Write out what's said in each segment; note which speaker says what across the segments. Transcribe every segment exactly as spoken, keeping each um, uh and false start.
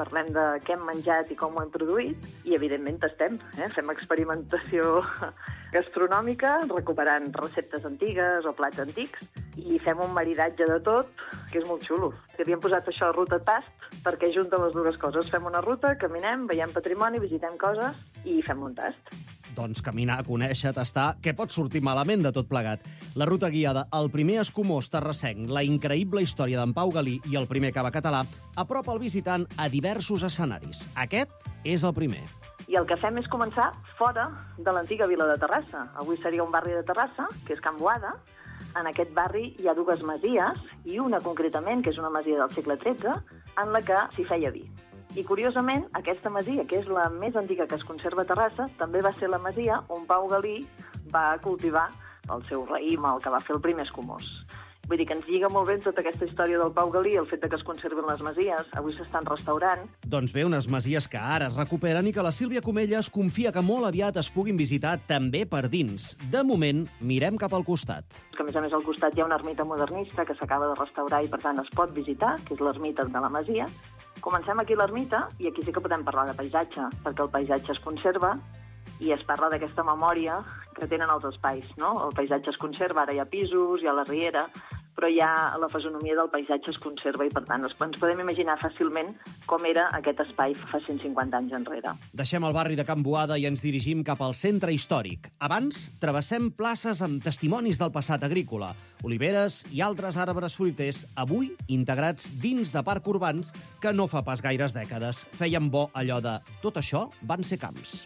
Speaker 1: parlem de què hem menjat i com ho hem produït, i evidentment tastem, eh? Fem experimentació gastronòmica, recuperant receptes antigues o plats antics, i fem un maridatge de tot, que és molt xulo. Havíem posat això a ruta tast, perquè junta les dues coses. Fem una ruta, caminem, veiem patrimoni, visitem coses i fem un tast.
Speaker 2: Doncs caminar, conèixer, tastar, què pot sortir malament de tot plegat? La ruta guiada, el primer escumós terrassenc, la increïble història d'en Pau Galí i el primer cava català, apropa el visitant a diversos escenaris. Aquest és el primer.
Speaker 1: I el que fem és començar fora de l'antiga vila de Terrassa. Avui seria un barri de Terrassa, que és Can Boada. En aquest barri hi ha dues masies, i una concretament, que és una masia del segle tretze, en la que s'hi feia vi. I, curiosament, aquesta masia, que és la més antiga que es conserva a Terrassa, també va ser la masia on Pau Galí va cultivar el seu raïm, el que va fer el primer escumós. Vull dir que ens lliga molt bé tota aquesta història del Pau Galí, el fet de que es conserven les masies, avui s'estan restaurant.
Speaker 2: Doncs bé, unes masies que ara es recuperen i que la Sílvia Comelles confia que molt aviat es puguin visitar també per dins. De moment, mirem cap al costat.
Speaker 1: Que, a més a més, al costat hi ha una ermita modernista que s'acaba de restaurar i, per tant, es pot visitar, que és l'ermita de la masia. Comencem aquí l'ermita i aquí sí que podem parlar de paisatge, perquè el paisatge es conserva i es parla d'aquesta memòria que tenen els espais, no? El paisatge es conserva, ara hi ha pisos, hi ha la riera, però ja la fisonomia del paisatge es conserva i, per tant, ens podem imaginar fàcilment com era aquest espai fa cent cinquanta anys enrere.
Speaker 2: Deixem el barri de Can Boada i ens dirigim cap al centre històric. Abans, travessem places amb testimonis del passat agrícola, oliveres i altres arbres fruiters, avui integrats dins de parcs urbans que no fa pas gaires dècades feien bo allò de tot això van ser camps.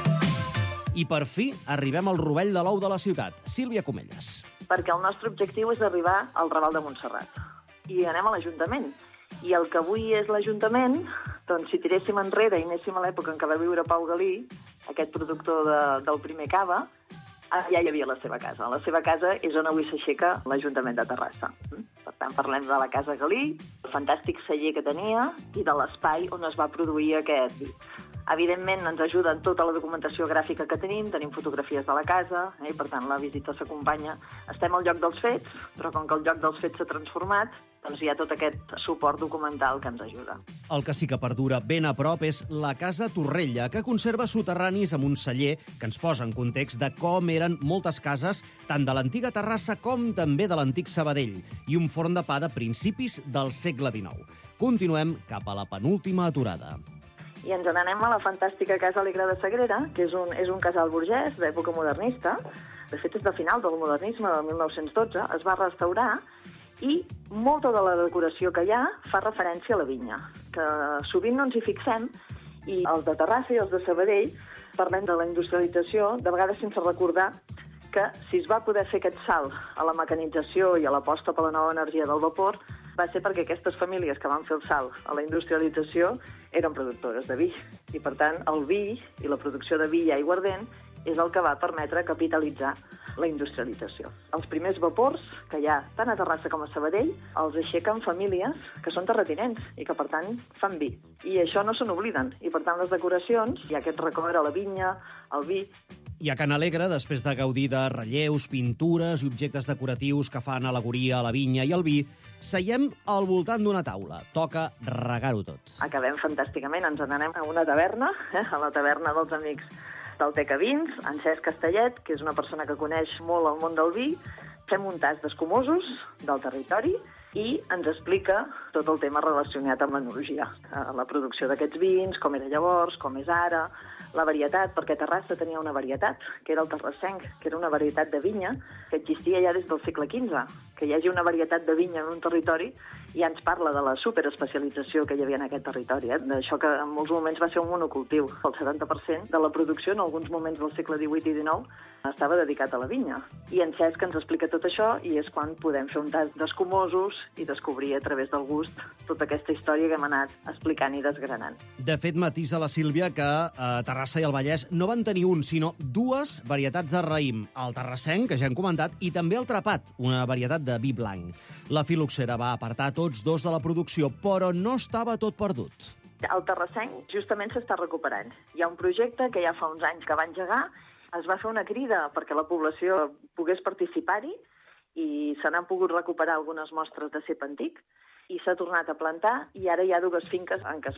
Speaker 2: I per fi arribem al rovell de l'ou de la ciutat. Sílvia Comelles.
Speaker 1: Perquè el nostre objectiu és arribar al Raval de Montserrat. I anem a l'Ajuntament. I el que avui és l'Ajuntament, doncs si tiréssim enrere i anéssim a l'època en què va viure Pau Galí, aquest productor de, del primer cava, ja hi havia la seva casa. La seva casa és on avui s'aixeca l'Ajuntament de Terrassa. Per tant, parlem de la Casa Galí, el fantàstic celler que tenia i de l'espai on es va produir aquest vi. Evidentment, ens ajuda en tota la documentació gràfica que tenim, tenim fotografies de la casa, eh, per tant, la visita s'acompanya. Estem al lloc dels fets, però com que el lloc dels fets s'ha transformat, doncs hi ha tot aquest suport documental que ens ajuda.
Speaker 2: El que sí que perdura ben a prop és la Casa Torrella, que conserva soterranis amb un celler que ens posa en context de com eren moltes cases, tant de l'antiga Terrassa com també de l'antic Sabadell, i un forn de pa de principis del segle dinou. Continuem cap a la penúltima aturada.
Speaker 1: I ens n'anem a la fantàstica Casa Alegre de Sagrera, que és un, és un casal burgès d'època modernista. De fet, és de final del modernisme, del mil nou-cents dotze. Es va restaurar i molta de la decoració que hi ha fa referència a la vinya, que sovint no ens hi fixem, i els de Terrassa i els de Sabadell parlem de la industrialització, de vegades sense recordar que si es va poder fer aquest salt a la mecanització i a l'aposta per la nova energia del vapor, va ser perquè aquestes famílies que van fer el salt a la industrialització eren productores de vi. I, per tant, el vi i la producció de vi i aiguardent és el que va permetre capitalitzar la industrialització. Els primers vapors que hi ha tant a Terrassa com a Sabadell els aixequen famílies que són terratinents i que, per tant, fan vi. I això no se n'obliden. I, per tant, les decoracions, hi ha aquest record a la vinya, al vi.
Speaker 2: I a Can Alegre, després de gaudir de relleus, pintures i objectes decoratius que fan al·legoria a la vinya i al vi, seiem al voltant d'una taula. Toca regar-ho tot.
Speaker 1: Acabem fantàsticament, ens n'anem a una taverna, eh, a la taverna dels amics del Teca Vins, en Cesc Castellet, que és una persona que coneix molt el món del vi. Fem un tast d'escumosos del territori i ens explica tot el tema relacionat amb l'enologia. La producció d'aquests vins, com era llavors, com és ara, la varietat, perquè Terrassa tenia una varietat, que era el terrassenc, que era una varietat de vinya que existia ja des del segle quinze. Que hi hagi una varietat de vinya en un territori ja ens parla de la superespecialització que hi havia en aquest territori, eh? D'això que en molts moments va ser un monocultiu. El setanta per cent de la producció en alguns moments del segle divuit i dinou estava dedicat a la vinya. I en Cesc ens explica tot això i és quan podem fer un tast d'escumosos i descobrir a través del gust tota aquesta història que hem anat explicant i desgranant.
Speaker 2: De fet, matisa la Sílvia que a Terrassa i el Vallès no van tenir un, sinó dues varietats de raïm. El terrassenc, que ja hem comentat, i també el trapat, una varietat de vi blanc. La filoxera va apartar tots dos de la producció, però no estava tot perdut.
Speaker 1: El terrassenc justament s'està recuperant. Hi ha un projecte que ja fa uns anys que va engegar, es va fer una crida perquè la població pogués participar-hi i se n'han pogut recuperar algunes mostres de cep antic i s'ha tornat a plantar i ara hi ha dues finques en què es